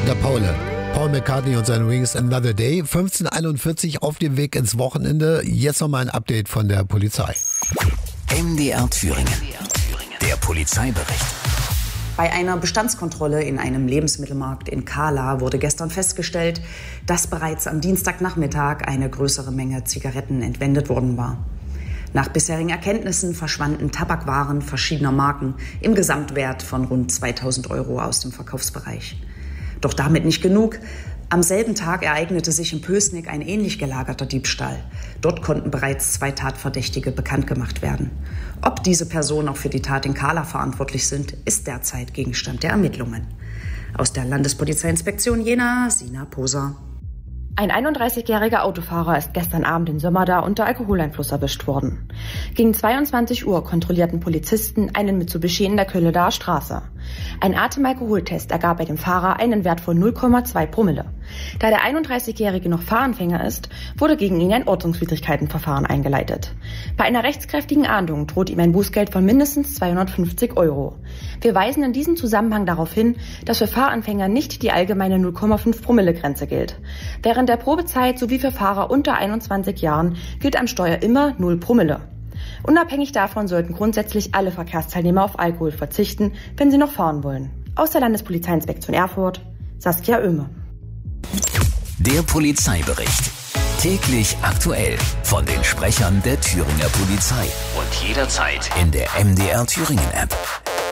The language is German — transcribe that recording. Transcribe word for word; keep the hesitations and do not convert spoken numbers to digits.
Der Paul. Paul McCartney und seine Wings Another Day. fünfzehn Uhr einundvierzig auf dem Weg ins Wochenende. Jetzt nochmal ein Update von der Polizei. M D R Thüringen. Der Polizeibericht. Bei einer Bestandskontrolle in einem Lebensmittelmarkt in Kahla wurde gestern festgestellt, dass bereits am Dienstagnachmittag eine größere Menge Zigaretten entwendet worden war. Nach bisherigen Erkenntnissen verschwanden Tabakwaren verschiedener Marken im Gesamtwert von rund zweitausend Euro aus dem Verkaufsbereich. Doch damit nicht genug. Am selben Tag ereignete sich in Pößnig ein ähnlich gelagerter Diebstahl. Dort konnten bereits zwei Tatverdächtige bekannt gemacht werden. Ob diese Personen auch für die Tat in Kahla verantwortlich sind, ist derzeit Gegenstand der Ermittlungen. Aus der Landespolizeiinspektion Jena, Sina Poser. Ein einunddreißigjähriger Autofahrer ist gestern Abend in Sömmerda unter Alkoholeinfluss erwischt worden. Gegen zweiundzwanzig Uhr kontrollierten Polizisten einen Mitsubishi in der Kölleder Straße. Ein Atemalkoholtest ergab bei dem Fahrer einen Wert von null Komma zwei Promille. Da der einunddreißigjährige noch Fahranfänger ist, wurde gegen ihn ein Ordnungswidrigkeitenverfahren eingeleitet. Bei einer rechtskräftigen Ahndung droht ihm ein Bußgeld von mindestens zweihundertfünfzig Euro. Wir weisen in diesem Zusammenhang darauf hin, dass für Fahranfänger nicht die allgemeine null Komma fünf Promille Grenze gilt. Während der Probezeit sowie für Fahrer unter einundzwanzig Jahren gilt am Steuer immer null Promille. Unabhängig davon sollten grundsätzlich alle Verkehrsteilnehmer auf Alkohol verzichten, wenn sie noch fahren wollen. Aus der Landespolizeiinspektion Erfurt, Saskia Oehme. Der Polizeibericht. Täglich aktuell von den Sprechern der Thüringer Polizei. Und jederzeit in der M D R Thüringen App.